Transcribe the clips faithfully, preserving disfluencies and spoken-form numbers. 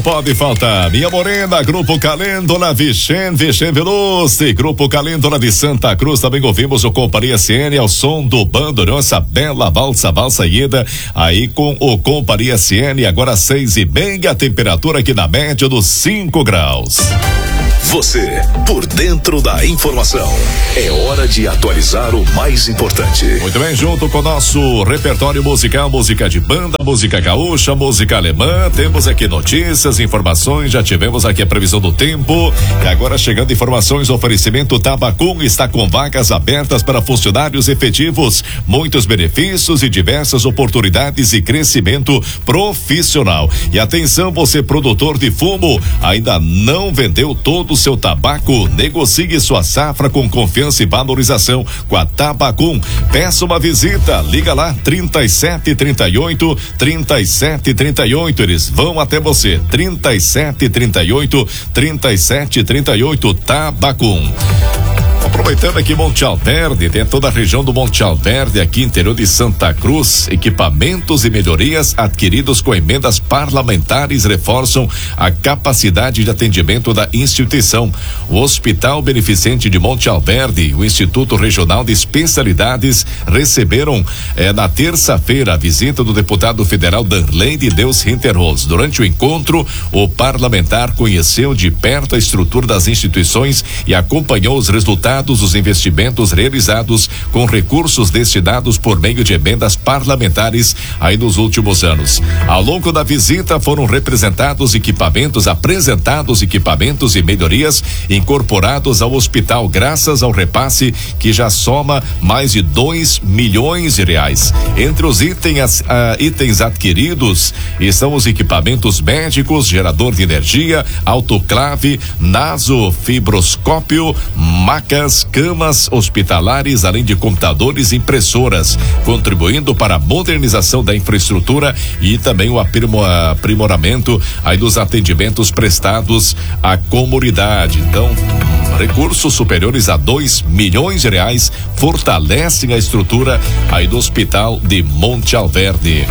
Pode faltar, minha morena, Grupo Calêndula, Vichem, Vichem Veloce, Grupo Calêndula de Santa Cruz, também ouvimos o Companhia C N ao som do bandoneon, essa bela valsa, valsa ida, aí com o Companhia C N, agora seis e meia, a temperatura aqui na média dos cinco graus. Você, por dentro da informação. É hora de atualizar o mais importante. Muito bem, junto com o nosso repertório musical, música de banda, música gaúcha, música alemã, temos aqui notícias, informações, já tivemos aqui a previsão do tempo, e agora chegando informações, oferecimento Tabacum está com vagas abertas para funcionários efetivos, muitos benefícios e diversas oportunidades e crescimento profissional. E atenção, você produtor de fumo, ainda não vendeu todo o seu tabaco, negocie sua safra com confiança e valorização com a Tabacum. Peça uma visita, liga lá trinta e sete, trinta e oito, trinta e sete, trinta e oito, eles vão até você, trinta e sete, trinta e oito, trinta e sete, trinta e oito, Tabacum. Aproveitando aqui Monte Alverde, tem toda a região do Monte Alverde, aqui interior de Santa Cruz, equipamentos e melhorias adquiridos com emendas parlamentares reforçam a capacidade de atendimento da instituição. O Hospital Beneficente de Monte Alverde e o Instituto Regional de Especialidades receberam eh, na terça-feira a visita do deputado federal Danley de Deus Hinterholz. Durante o encontro, o parlamentar conheceu de perto a estrutura das instituições e acompanhou os resultados dos investimentos realizados com recursos destinados por meio de emendas parlamentares aí nos últimos anos. Ao longo da visita foram representados equipamentos, apresentados equipamentos e melhorias incorporados ao hospital graças ao repasse que já soma mais de dois milhões de reais. Entre os itens, uh, itens adquiridos estão os equipamentos médicos, gerador de energia, autoclave, nasofibroscópio, macas, camas hospitalares, além de computadores e impressoras, contribuindo para a modernização da infraestrutura e também o aprimoramento aí dos atendimentos prestados à comunidade. Então, recursos superiores a dois milhões de reais fortalecem a estrutura aí do Hospital de Monte Alverde.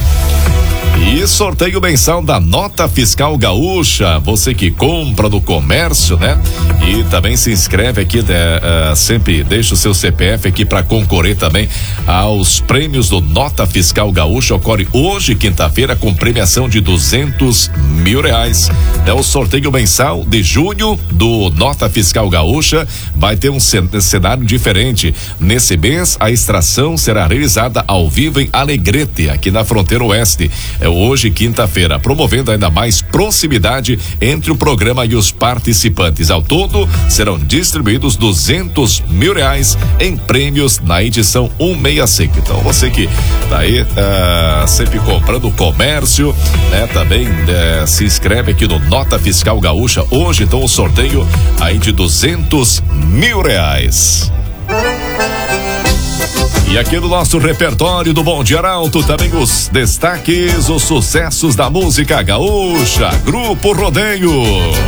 E sorteio mensal da Nota Fiscal Gaúcha, você que compra no comércio, né? E também se inscreve aqui, né? Uh, sempre deixa o seu C P F aqui para concorrer também aos prêmios do Nota Fiscal Gaúcha. Ocorre hoje, quinta-feira, com premiação de duzentos mil reais. É o sorteio mensal de junho do Nota Fiscal Gaúcha. Vai ter um cenário diferente. Nesse mês, a extração será realizada ao vivo em Alegrete, aqui na fronteira oeste. É hoje, quinta-feira, promovendo ainda mais proximidade entre o programa e os participantes. Ao todo, serão distribuídos duzentos mil reais em prêmios na edição cento e sessenta e cinco. Então, você que tá aí uh, sempre comprando comércio, né? Também uh, se inscreve aqui no Nota Fiscal Gaúcha. Hoje, então, o sorteio aí de duzentos mil reais. E aqui no nosso repertório do Bom Dia Arauto, também os destaques, os sucessos da música gaúcha, Grupo Rodeio.